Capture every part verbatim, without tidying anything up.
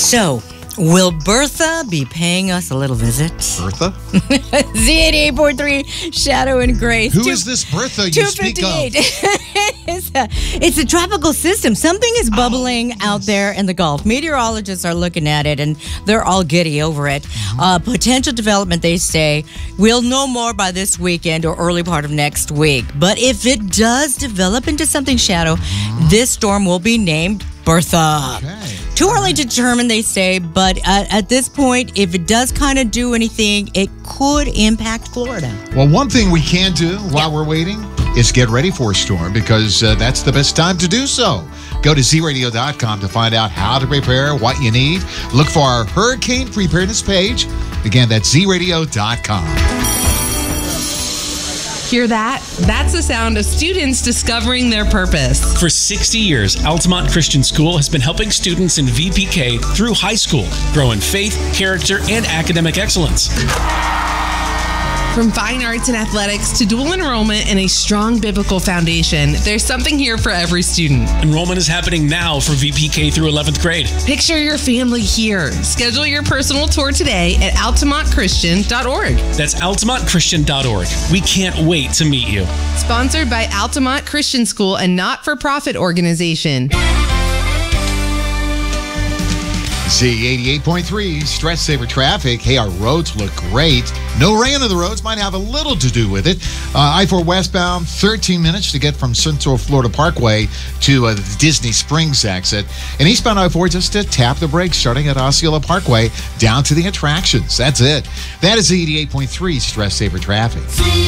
So, will Bertha be paying us a little visit? Bertha? Z eighty-eight point three, Shadow and Grace. Who Two, is this Bertha you speak of? it's, a, it's a tropical system. Something is bubbling oh, yes. out there in the Gulf. Meteorologists are looking at it, and they're all giddy over it. Mm-hmm. Uh, potential development, they say, we'll know more by this weekend or early part of next week. But if it does develop into something, Shadow, mm-hmm. this storm will be named Bertha. Okay. Too early to determine, they say, but uh, at this point, if it does kind of do anything, it could impact Florida. Well, one thing we can do while yeah. we're waiting is get ready for a storm, because uh, that's the best time to do so. Go to Z radio dot com to find out how to prepare, what you need. Look for our hurricane preparedness page. Again, that's Z radio dot com. Hear that? That's the sound of students discovering their purpose. For sixty years, Altamont Christian School has been helping students in V P K through high school grow in faith, character, and academic excellence. From fine arts and athletics to dual enrollment and a strong biblical foundation, there's something here for every student. Enrollment is happening now for V P K through eleventh grade. Picture your family here. Schedule your personal tour today at altamont christian dot org. That's altamont christian dot org. We can't wait to meet you. Sponsored by Altamont Christian School, a not-for-profit organization. Z eighty-eight point three, Stress Saver Traffic. Hey, our roads look great. No rain on the roads might have a little to do with it. Uh, I four westbound, thirteen minutes to get from Central Florida Parkway to uh, the Disney Springs exit. And eastbound I four, just to tap the brakes starting at Osceola Parkway down to the attractions. That's it. That is Z eighty-eight point three, Stress Saver Traffic.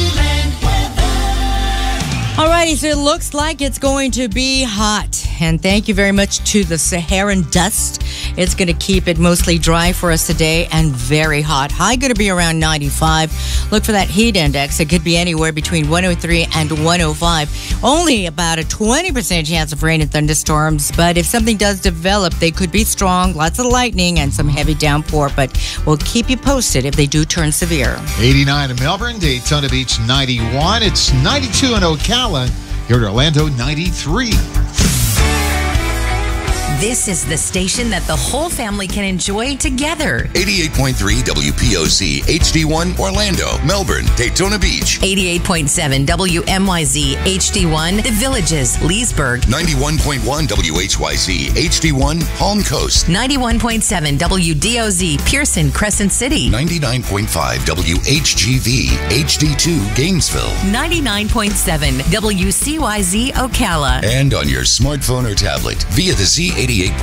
Alrighty, so it looks like it's going to be hot. And thank you very much to the Saharan dust. It's going to keep it mostly dry for us today and very hot. High going to be around ninety-five. Look for that heat index. It could be anywhere between one oh three and one oh five. Only about a twenty percent chance of rain and thunderstorms. But if something does develop, they could be strong. Lots of lightning and some heavy downpour. But we'll keep you posted if they do turn severe. eighty-nine in Melbourne, Daytona Beach ninety-one. It's ninety-two in Ocala. Here at Orlando, ninety-three. This is the station that the whole family can enjoy together. eighty-eight point three W P O C H D one Orlando, Melbourne, Daytona Beach. eighty-eight point seven W M Y Z H D one The Villages, Leesburg. ninety-one point one W H Y Z H D one Palm Coast. ninety-one point seven W D O Z Pearson, Crescent City. ninety-nine point five W H G V H D two Gainesville. ninety-nine point seven W C Y Z Ocala. And on your smartphone or tablet via the Z eighty-eight point